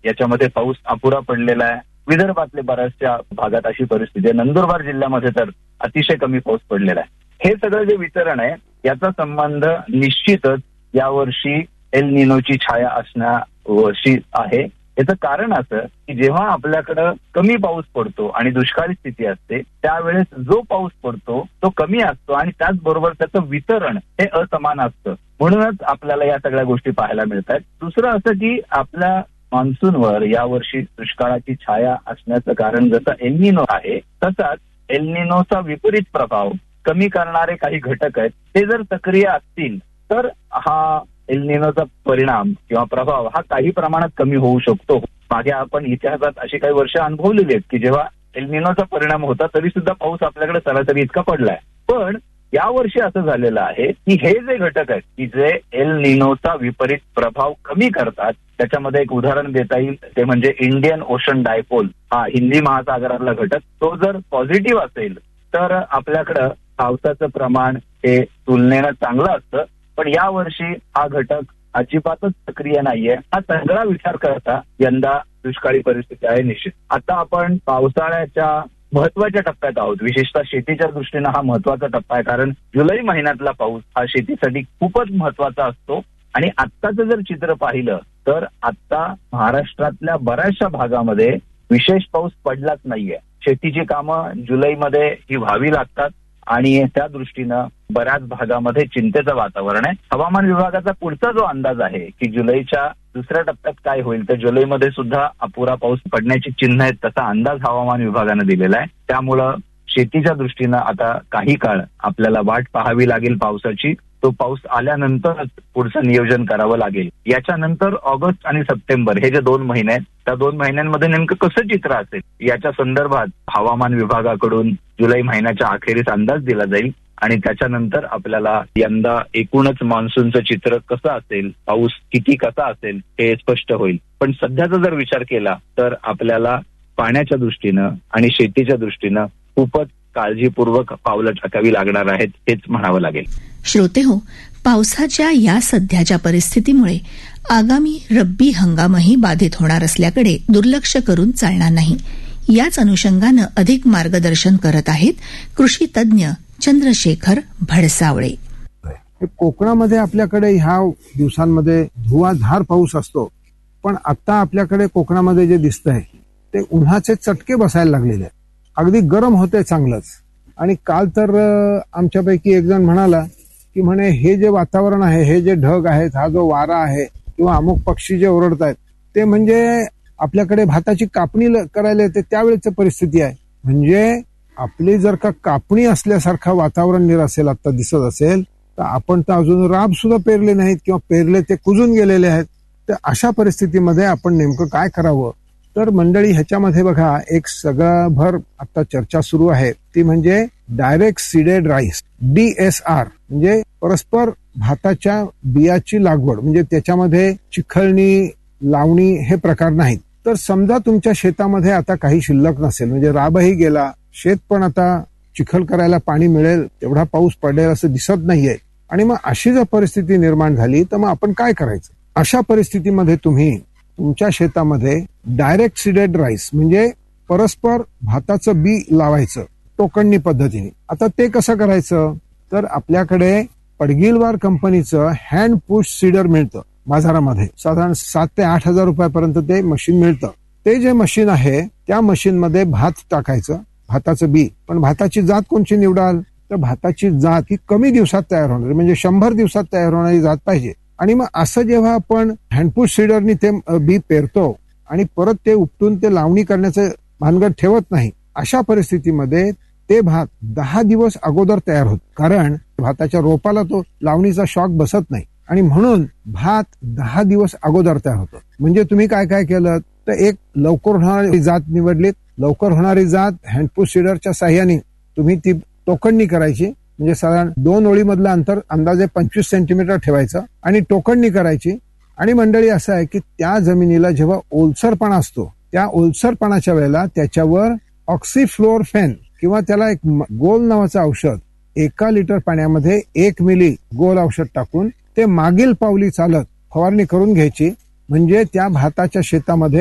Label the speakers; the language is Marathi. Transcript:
Speaker 1: याच्यामध्ये पाऊस अपुरा पडलेला आहे. विदर्भातले बऱ्याचशा भागात अशी परिस्थिती आहे. नंदुरबार जिल्ह्यामध्ये तर अतिशय कमी पाऊस पडलेला आहे. हे सगळं जे वितरण आहे याचा संबंध निश्चितच यावर्षी एल निनोची छाया असण्याशी आहे. याचं कारण असं की जेव्हा आपल्याकडं कमी पाऊस पडतो आणि दुष्काळी स्थिती असते त्यावेळेस जो पाऊस पडतो तो कमी असतो आणि त्याचबरोबर त्याचं वितरण हे असमान असतं. म्हणूनच आपल्याला या सगळ्या गोष्टी पाहायला मिळतात. दुसरं असं की आपल्या मान्सूनवर यावर्षी दुष्काळाची छाया असण्याचं कारण जसं एल निनो आहे तसाच एल निनोचा विपरीत प्रभाव कमी करणारे काही घटक आहेत ते जर सक्रिय असतील तर हा एल निनोचा परिणाम किंवा प्रभाव हा काही प्रमाणात कमी होऊ शकतो. मागे आपण इतिहासात अशी काही वर्ष अनुभवलेली आहेत की जेव्हा एल निनोचा परिणाम होता तरी सुद्धा पाऊस आपल्याकडे सरासरी इतका पडलाय. पण यावर्षी असं झालेलं आहे की हे जे घटक आहेत की जे एल निनोचा विपरीत प्रभाव कमी करतात त्याच्यामध्ये एक उदाहरण देता येईल ते म्हणजे इंडियन ओशन डायपोल हा हिंदी महासागरातला घटक. तो जर पॉझिटिव्ह असेल तर आपल्याकडं पावसाचं प्रमाण हे तुलनेनं चांगलं असतं. पण यावर्षी हा घटक अजिबातच सक्रिय नाहीये. हा सगळा विचार करता यंदा दुष्काळी परिस्थिती आहे निश्चित. आता आपण पावसाळ्याच्या महत्वाच्या टप्प्यात आहोत. विशेषतः शेतीच्या दृष्टीनं हा महत्वाचा टप्पा आहे कारण जुलै महिन्यातला पाऊस हा शेतीसाठी खूपच महत्वाचा असतो. आणि आत्ताचं जर चित्र पाहिलं तर आता महाराष्ट्रातल्या बऱ्याचशा भागामध्ये विशेष पाऊस पडलाच नाहीये. शेतीची कामं जुलैमध्ये ही व्हावी लागतात आणि त्या दृष्टीनं बऱ्याच भागामध्ये चिंतेचं वातावरण आहे. हवामान विभागाचा पुढचा जो अंदाज आहे की जुलैच्या दुसऱ्या टप्प्यात काय होईल तर जुलैमध्ये सुद्धा अपुरा पाऊस पडण्याची चिन्ह आहेत तसा अंदाज हवामान विभागानं दिलेला आहे. त्यामुळं शेतीच्या दृष्टीनं आता काही काळ आपल्याला वाट पाहावी लागेल पावसाची. तो पाऊस आल्यानंतरच पुढचं नियोजन करावं लागेल. याच्यानंतर ऑगस्ट आणि सप्टेंबर हे जे 2 महिने आहेत त्या 2 महिन्यांमध्ये नेमकं कसं चित्र असेल याच्या संदर्भात हवामान विभागाकडून जुलै महिन्याच्या अखेरीस अंदाज दिला जाईल आणि त्याच्यानंतर आपल्याला यंदा एकूणच मान्सूनचं चित्र कसं असेल पाऊस किती कसा असेल हे स्पष्ट होईल. पण सध्याचा जर विचार केला तर आपल्याला पाण्याच्या दृष्टीनं आणि शेतीच्या दृष्टीनं खूपच काळजीपूर्वक पावलं टाकावी लागणार आहेत हेच म्हणावं लागेल.
Speaker 2: श्रोते हो, पावसाच्या या सध्याच्या परिस्थितीमुळे आगामी रब्बी हंगामही बाधित होणार असल्याकडे दुर्लक्ष करून चालणार नाही. याच अनुषंगानं अधिक मार्गदर्शन करत आहेत कृषी तज्ज्ञ चंद्रशेखर भडसावळे.
Speaker 3: कोकणामध्ये आपल्याकडे ह्या दिवसांमध्ये धुवाधार पाऊस असतो. पण आता आपल्याकडे कोकणामध्ये जे दिसतंय ते उन्हाचे चटके बसायला लागलेले आहेत. अगदी गरम होते चांगलंच. आणि काल तर आमच्यापैकी एक जण म्हणाला की म्हणे हे जे वातावरण आहे हे जे ढग आहेत हा जो वारा आहे किंवा अमुक पक्षी जे ओरडत आहेत ते म्हणजे आपल्याकडे भाताची कापणी करायला येते त्यावेळेची परिस्थिती आहे. म्हणजे आपली जर का कापणी असल्यासारखं वातावरण असेल आता दिसत असेल तर आपण तर अजून राब सुद्धा पेरले नाहीत किंवा पेरले ते कुजून गेलेले आहेत. तर अशा परिस्थितीमध्ये आपण नेमकं काय करावं तर मंडळी ह्याच्यामध्ये बघा एक सगळ्याभर आता चर्चा सुरू आहे ती म्हणजे डायरेक्ट सीडेड राईस DSR म्हणजे परस्पर भाताच्या बियाची लागवड. म्हणजे त्याच्यामध्ये चिखलणी लावणी हे प्रकार नाहीत. तर समजा तुमच्या शेतामध्ये आता काही शिल्लक नसेल म्हणजे राबही गेला शेत पण आता चिखल करायला पाणी मिळेल तेवढा पाऊस पडेल असं दिसत नाहीये आणि मग अशी जर परिस्थिती निर्माण झाली तर मग आपण काय करायचं. अशा परिस्थितीमध्ये तुम्ही तुमच्या शेतामध्ये डायरेक्ट सीडेड राईस म्हणजे परस्पर भाताचं बी लावायचं टोकणणी पद्धतीने. आता ते कसं करायचं तर आपल्याकडे पडगिलवार कंपनीचं हँड पुश सीडर मिळतं बाजारामध्ये. साधारण 7,000 ते 8,000 रुपयापर्यंत ते मशीन मिळतं. ते जे मशीन आहे त्या मशीनमध्ये भात टाकायचं भाताचं बी. पण भाताची जात कोणची निवडाल तर भाताची जात ही कमी दिवसात तयार होणार म्हणजे 100 दिवसात तयार होणारी जात पाहिजे. आणि मग असं जेव्हा आपण हँडपुश सीडरनी ते बी पेरतो आणि परत ते उपटून ते लावणी करण्याचं भानगड ठेवत नाही अशा परिस्थितीमध्ये ते भात 10 दिवस अगोदर तयार होत. कारण भाताच्या रोपाला तो लावणीचा शॉक बसत नाही आणि म्हणून भात 10 दिवस अगोदर तयार होतो. म्हणजे तुम्ही काय काय केलं तर एक लवकर होणारी जात निवडलीत. लवकर होणारी जात हँडपुश सीडरच्या साह्याने तुम्ही ती टोकणणी करायची. म्हणजे साधारण 2 ओळीमधलं अंतर अंदाजे 25 सेंटीमीटर ठेवायचं आणि टोकणणी करायची. आणि मंडळी असं आहे की त्या जमिनीला जेव्हा ओलसरपणा असतो त्या ओलसरपणाच्या वेळेला त्याच्यावर ऑक्सिफ्लोरफेन किंवा त्याला एक गोल नावाचं औषध 1 लिटर पाण्यामध्ये 1 मिली गोल औषध टाकून ते मागील पावली चालत फवारणी करून घ्यायची. म्हणजे त्या भाताच्या शेतामध्ये